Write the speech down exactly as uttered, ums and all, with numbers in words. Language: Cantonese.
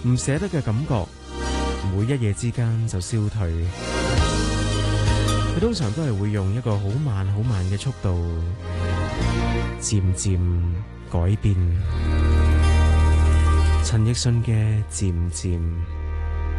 唔捨得嘅感覺，唔會一夜之間就消退。佢通常都係會用一個好慢好慢嘅速度，漸漸改變。陳奕迅嘅漸漸。